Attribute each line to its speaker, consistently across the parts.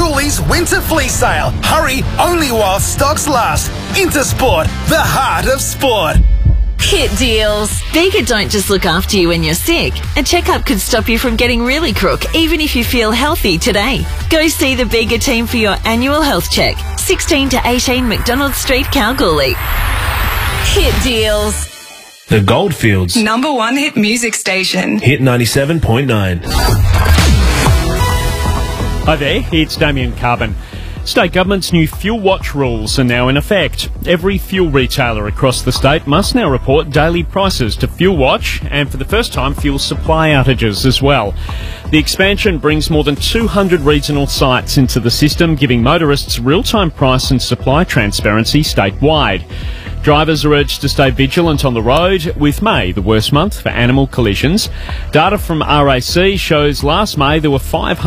Speaker 1: Woolies Winter Fleece Sale. Hurry, only while stocks last. Intersport, the heart of sport.
Speaker 2: Hit deals. Bega don't just look after you when you're sick. A checkup could stop you from getting really crook, even if you feel healthy today. Go see the Bega team for your annual health check. 16 to 18 McDonald Street, Kalgoorlie. Hit deals.
Speaker 3: The Goldfields.
Speaker 4: Number one hit music station.
Speaker 3: Hit 97.9.
Speaker 5: Hi there, it's Damien Carbon. State government's new Fuel Watch rules are now in effect. Every fuel retailer across the state must now report daily prices to Fuel Watch, and for the first time, fuel supply outages as well. The expansion brings more than 200 regional sites into the system, giving motorists real-time price and supply transparency statewide. Drivers are urged to stay vigilant on the road, with May the worst month for animal collisions. Data from RAC shows last May there were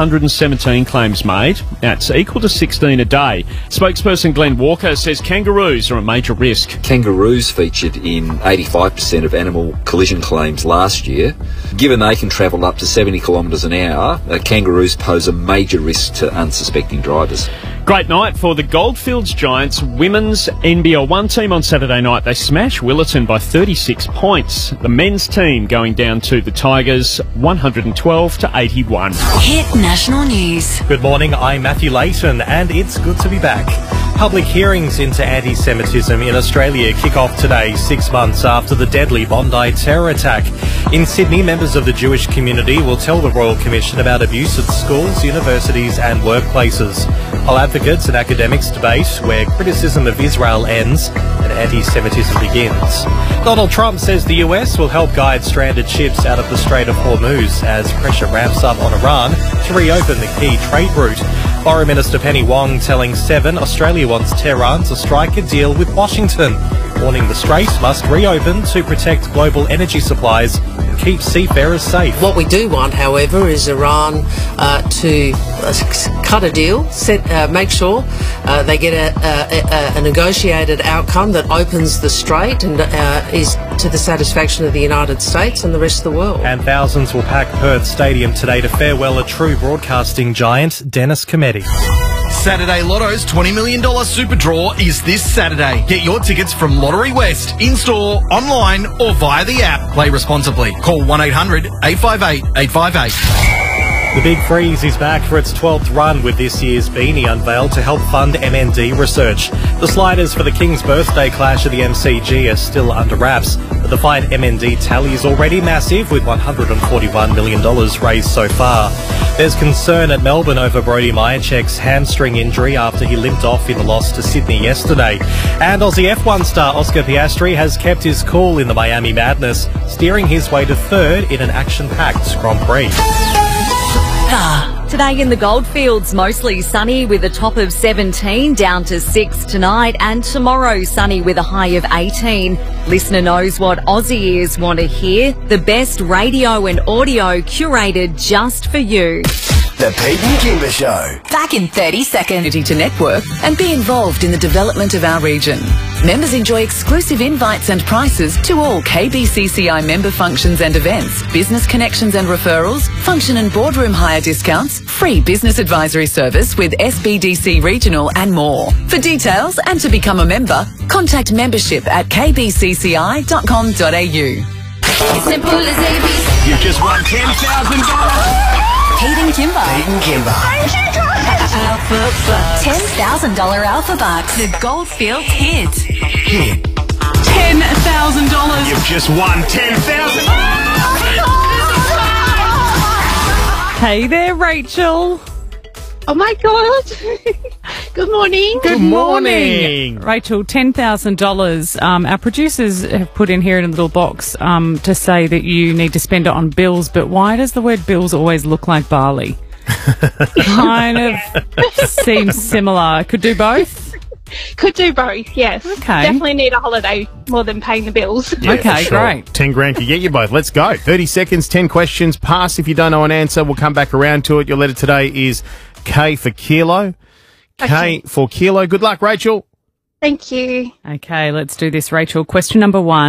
Speaker 5: 517 claims made. That's equal to 16 a day. Spokesperson Glenn Walker says kangaroos are a major risk.
Speaker 6: Kangaroos featured in 85% of animal collision claims last year. Given they can travel up to 70 kilometres an hour, kangaroos pose a major risk to unsuspecting drivers.
Speaker 5: Great night for the Goldfields Giants women's NBL1 team on Saturday night. They smashed Willetton by 36 points. The men's team going down to the Tigers 112 to 81.
Speaker 2: Hit national news.
Speaker 7: Good morning, I'm Matthew Layton, and it's good to be back. Public hearings into anti-Semitism in Australia kick off today, 6 months after the deadly Bondi terror attack. In Sydney, members of the Jewish community will tell the Royal Commission about abuse at schools, universities and workplaces. While advocates and academics debate where criticism of Israel ends and anti-Semitism begins. Donald Trump says the US will help guide stranded ships out of the Strait of Hormuz as pressure ramps up on Iran to reopen the key trade route. Foreign Minister Penny Wong telling Seven Australia wants Tehran to strike a deal with Washington, warning the strait must reopen to protect global energy supplies and keep seafarers safe.
Speaker 8: What we do want, however, is Iran to cut a deal, make sure they get a negotiated outcome that opens the strait and is to the satisfaction of the United States and the rest of the world.
Speaker 7: And thousands will pack Perth Stadium today to farewell a true broadcasting giant, Dennis Cometti.
Speaker 9: Saturday Lotto's $20 million Super Draw is this Saturday. Get your tickets from Lottery West, in-store, online or via the app. Play responsibly. Call 1-800-858-858.
Speaker 7: The Big Freeze is back for its 12th run, with this year's beanie unveiled to help fund MND research. The sliders for the King's birthday clash at the MCG are still under wraps, but the fight MND tally is already massive, with $141 million raised so far. There's concern at Melbourne over Brody Myercheck's hamstring injury after he limped off in the loss to Sydney yesterday. And Aussie F1 star Oscar Piastri has kept his cool in the Miami Madness, steering his way to third in an action-packed Grand Prix.
Speaker 10: Today in the Goldfields, mostly sunny with a top of 17, down to 6 tonight, and tomorrow sunny with a high of 18. Listener knows what Aussie ears want to hear. The best radio and audio curated just for you.
Speaker 1: The Pete and Kimber Show.
Speaker 2: Back in 30 seconds. To network and be involved in the development of our region. Members enjoy exclusive invites and prices to all KBCCI member functions and events, business connections and referrals, function and boardroom hire discounts, free business advisory service with SBDC Regional and more. For details and to become a member, contact membership at kbcci.com.au.
Speaker 11: Simple as ABC.
Speaker 1: You've just won $10,000.
Speaker 2: Pete and Kimber.
Speaker 1: Pete and Kimber.
Speaker 2: Alpha Bucks. $10,000 Alpha Bucks. The Goldfield hit.
Speaker 11: $10,000.
Speaker 1: You've just won $10,000.
Speaker 12: Hey there, Rachel.
Speaker 13: Oh my God. Good morning.
Speaker 12: Good morning. Rachel, $10,000. Our producers have put in here in a little box to say that you need to spend it on bills, but why does the word bills always look like barley? Kind of seems similar. Could do both?
Speaker 13: Could do both, yes.
Speaker 12: Okay.
Speaker 13: Definitely need a holiday more than paying the bills.
Speaker 12: Yeah, okay, sure. Great.
Speaker 14: 10 grand could get you both. Let's go. 30 seconds, 10 questions. Pass if you don't know an answer. We'll come back around to it. Your letter today is K for kilo.
Speaker 13: Okay.
Speaker 14: K for kilo. Good luck, Rachel.
Speaker 13: Thank you.
Speaker 12: Okay, let's do this, Rachel. Question number 1.